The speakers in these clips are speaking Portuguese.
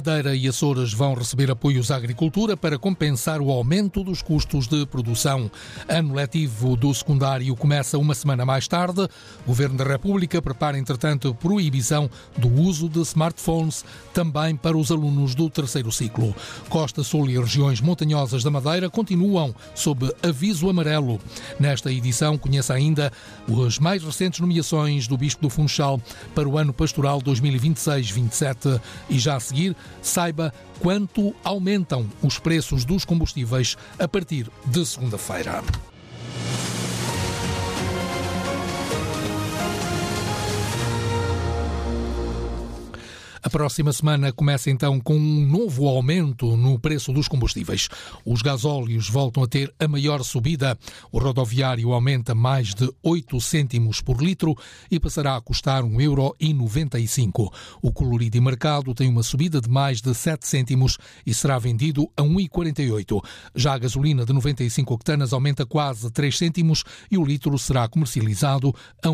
Madeira e Açores vão receber apoios à agricultura para compensar o aumento dos custos de produção. Ano letivo do secundário começa uma semana mais tarde. O Governo da República prepara, entretanto, a proibição do uso de smartphones também para os alunos do terceiro ciclo. Costa Sul e regiões montanhosas da Madeira continuam sob aviso amarelo. Nesta edição, conheça ainda as mais recentes nomeações do Bispo do Funchal para o ano pastoral 2026-27 e já a seguir, saiba quanto aumentam os preços dos combustíveis a partir de segunda-feira. A próxima semana começa então com um novo aumento no preço dos combustíveis. Os gasóleos voltam a ter a maior subida. O rodoviário aumenta mais de 8 cêntimos por litro e passará a custar 1,95 €. O colorido e mercado tem uma subida de mais de 7 cêntimos e será vendido a 1,48 €. Já a gasolina de 95 octanas aumenta quase 3 cêntimos e o litro será comercializado a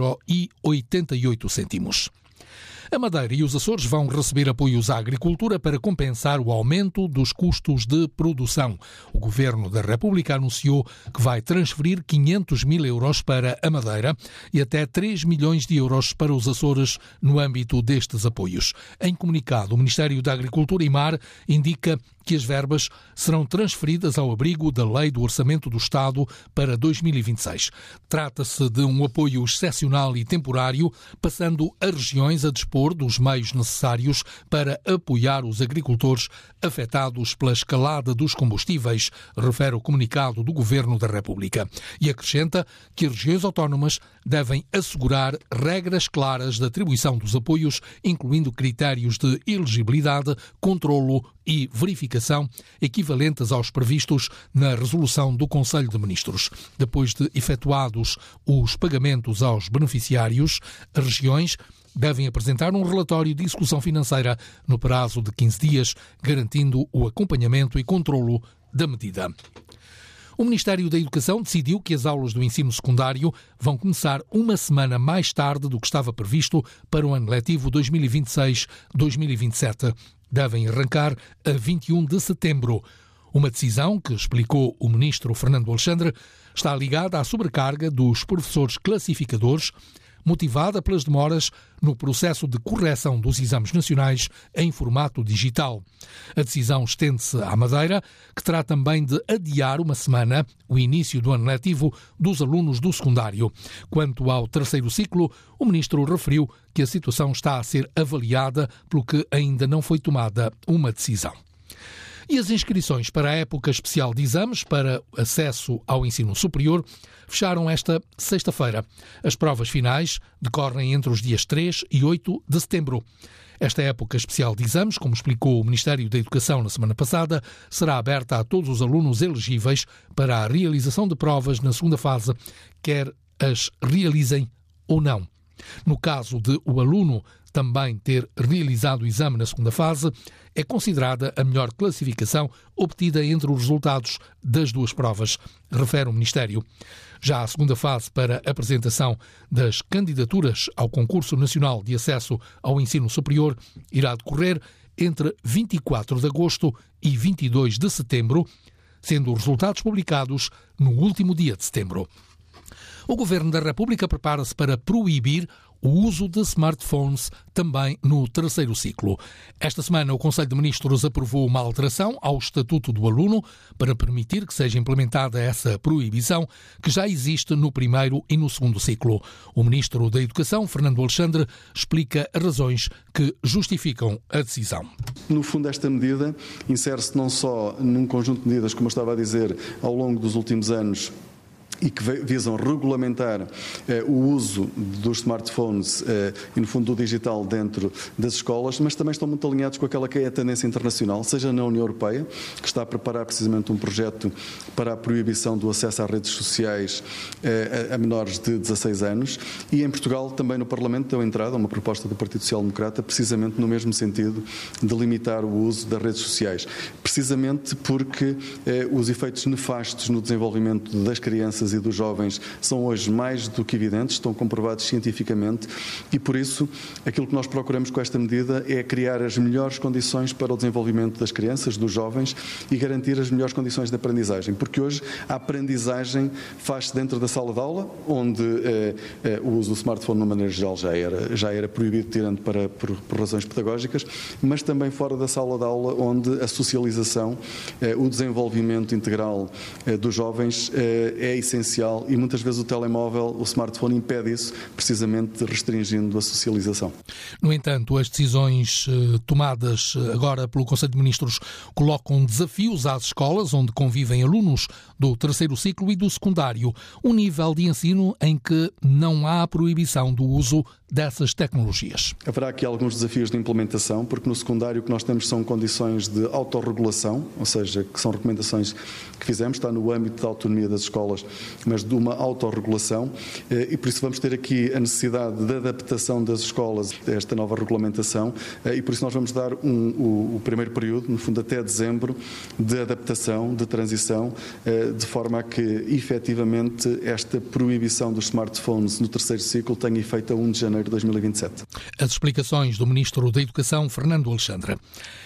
1,88 €. A Madeira e os Açores vão receber apoios à agricultura para compensar o aumento dos custos de produção. O Governo da República anunciou que vai transferir 500 mil euros para a Madeira e até 3 milhões de euros para os Açores no âmbito destes apoios. Em comunicado, o Ministério da Agricultura e Mar indica que as verbas serão transferidas ao abrigo da Lei do Orçamento do Estado para 2026. Trata-se de um apoio excepcional e temporário, passando as regiões a dispor dos meios necessários para apoiar os agricultores afetados pela escalada dos combustíveis, refere o comunicado do Governo da República. E acrescenta que as regiões autónomas devem assegurar regras claras da atribuição dos apoios, incluindo critérios de elegibilidade, controlo e verificação equivalentes aos previstos na resolução do Conselho de Ministros. Depois de efetuados os pagamentos aos beneficiários, as regiões devem apresentar um relatório de execução financeira no prazo de 15 dias, garantindo o acompanhamento e controlo da medida. O Ministério da Educação decidiu que as aulas do ensino secundário vão começar uma semana mais tarde do que estava previsto para o ano letivo 2026-2027. Devem arrancar a 21 de setembro. Uma decisão que, explicou o ministro Fernando Alexandre, está ligada à sobrecarga dos professores classificadores, motivada pelas demoras no processo de correção dos exames nacionais em formato digital. A decisão estende-se à Madeira, que terá também de adiar uma semana o início do ano letivo dos alunos do secundário. Quanto ao terceiro ciclo, o ministro referiu que a situação está a ser avaliada, pelo que ainda não foi tomada uma decisão. E as inscrições para a época especial de exames para acesso ao ensino superior fecharam esta sexta-feira. As provas finais decorrem entre os dias 3 e 8 de setembro. Esta época especial de exames, como explicou o Ministério da Educação na semana passada, será aberta a todos os alunos elegíveis para a realização de provas na segunda fase, quer as realizem ou não. No caso de o aluno também ter realizado o exame na segunda fase, é considerada a melhor classificação obtida entre os resultados das duas provas, refere o Ministério. Já a segunda fase para a apresentação das candidaturas ao Concurso Nacional de Acesso ao Ensino Superior irá decorrer entre 24 de agosto e 22 de setembro, sendo os resultados publicados no último dia de setembro. O Governo da República prepara-se para proibir o uso de smartphones também no terceiro ciclo. Esta semana, o Conselho de Ministros aprovou uma alteração ao Estatuto do Aluno para permitir que seja implementada essa proibição que já existe no primeiro e no segundo ciclo. O Ministro da Educação, Fernando Alexandre, explica as razões que justificam a decisão. No fundo, esta medida insere-se não só num conjunto de medidas, como eu estava a dizer, ao longo dos últimos anos, e que visam regulamentar o uso dos smartphones e, no fundo, do digital dentro das escolas, mas também estão muito alinhados com aquela que é a tendência internacional, seja na União Europeia, que está a preparar precisamente um projeto para a proibição do acesso às redes sociais a menores de 16 anos, e em Portugal, também no Parlamento, deu entrada uma proposta do Partido Social Democrata, precisamente no mesmo sentido de limitar o uso das redes sociais, precisamente porque os efeitos nefastos no desenvolvimento das crianças crianças e dos jovens são hoje mais do que evidentes, estão comprovados cientificamente e, por isso, aquilo que nós procuramos com esta medida é criar as melhores condições para o desenvolvimento das crianças, dos jovens e garantir as melhores condições de aprendizagem, porque hoje a aprendizagem faz-se dentro da sala de aula, onde o uso do smartphone, de uma maneira geral, já era proibido, tirando por razões pedagógicas, mas também fora da sala de aula, onde a socialização, o desenvolvimento integral dos jovens é essencial e muitas vezes o telemóvel, o smartphone impede isso, precisamente restringindo a socialização. No entanto, as decisões tomadas agora pelo Conselho de Ministros colocam desafios às escolas onde convivem alunos do terceiro ciclo e do secundário, um nível de ensino em que não há proibição do uso dessas tecnologias. Haverá aqui alguns desafios de implementação, porque no secundário o que nós temos são condições de autorregulação, ou seja, que são recomendações que fizemos, está no âmbito da autonomia das escolas, mas de uma autorregulação, e por isso vamos ter aqui a necessidade de adaptação das escolas a esta nova regulamentação, e por isso nós vamos dar o primeiro período, no fundo até dezembro, de adaptação, de transição, de forma a que efetivamente esta proibição dos smartphones no terceiro ciclo tenha efeito a 1 de janeiro de 2027. As explicações do Ministro da Educação, Fernando Alexandre.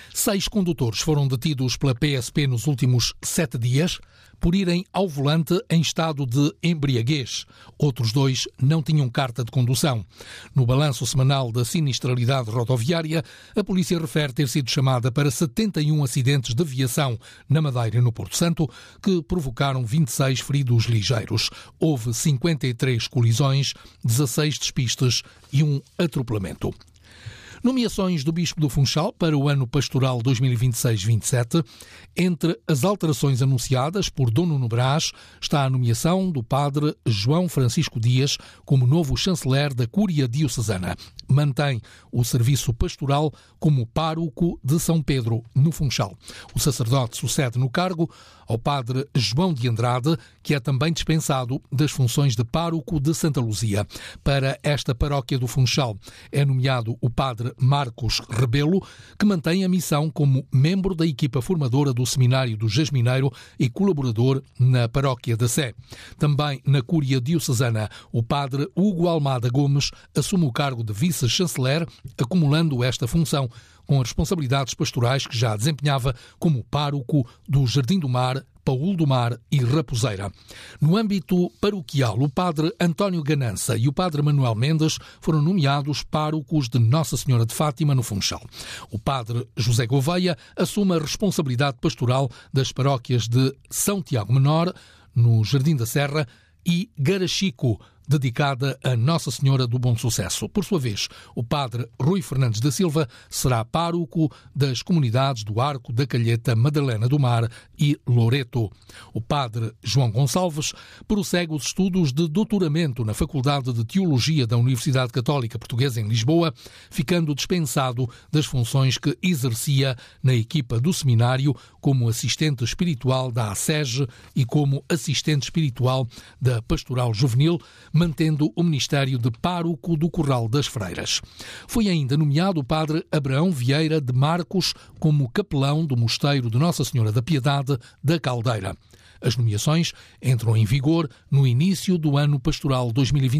6 condutores foram detidos pela PSP nos últimos 7 dias por irem ao volante em estado de embriaguez. Outros 2 não tinham carta de condução. No balanço semanal da sinistralidade rodoviária, a polícia refere ter sido chamada para 71 acidentes de viação na Madeira e no Porto Santo, que provocaram 26 feridos ligeiros. Houve 53 colisões, 16 despistes e um atropelamento. Nomeações do Bispo do Funchal para o ano pastoral 2026-27. Entre as alterações anunciadas por Dom Nuno Brás está a nomeação do padre João Francisco Dias como novo chanceler da Cúria Diocesana. Mantém o serviço pastoral como pároco de São Pedro, no Funchal. O sacerdote sucede no cargo ao padre João de Andrade, que é também dispensado das funções de pároco de Santa Luzia. Para esta paróquia do Funchal é nomeado o padre Marcos Rebelo, que mantém a missão como membro da equipa formadora do Seminário do Jasmineiro e colaborador na paróquia da Sé. Também na Cúria Diocesana, o padre Hugo Almada Gomes assume o cargo de vice-chanceler, acumulando esta função com as responsabilidades pastorais que já desempenhava como pároco do Jardim do Mar, Paúl do Mar e Raposeira. No âmbito paroquial, o padre António Ganança e o padre Manuel Mendes foram nomeados párocos de Nossa Senhora de Fátima, no Funchal. O padre José Gouveia assume a responsabilidade pastoral das paróquias de São Tiago Menor, no Jardim da Serra, e Garachico, dedicada a Nossa Senhora do Bom Sucesso. Por sua vez, o padre Rui Fernandes da Silva será pároco das comunidades do Arco da Calheta, Madalena do Mar e Loreto. O padre João Gonçalves prossegue os estudos de doutoramento na Faculdade de Teologia da Universidade Católica Portuguesa em Lisboa, ficando dispensado das funções que exercia na equipa do seminário como assistente espiritual da ASEG e como assistente espiritual da Pastoral Juvenil, mantendo o ministério de pároco do Corral das Freiras. Foi ainda nomeado o padre Abraão Vieira de Marcos como capelão do Mosteiro de Nossa Senhora da Piedade da Caldeira. As nomeações entram em vigor no início do ano pastoral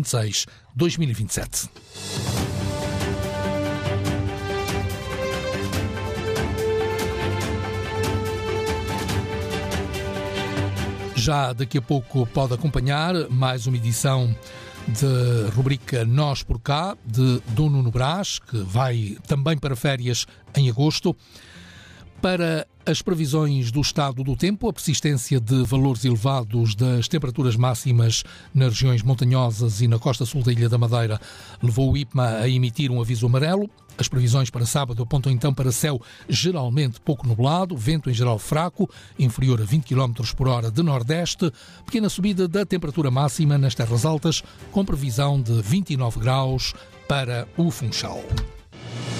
2026-2027. Já daqui a pouco pode acompanhar mais uma edição da rubrica Nós por Cá, de Dom Nuno Brás, que vai também para férias em agosto. Para as previsões do estado do tempo, a persistência de valores elevados das temperaturas máximas nas regiões montanhosas e na costa sul da Ilha da Madeira levou o IPMA a emitir um aviso amarelo. As previsões para sábado apontam então para céu geralmente pouco nublado, vento em geral fraco, inferior a 20 km por hora de nordeste, pequena subida da temperatura máxima nas terras altas, com previsão de 29 graus para o Funchal.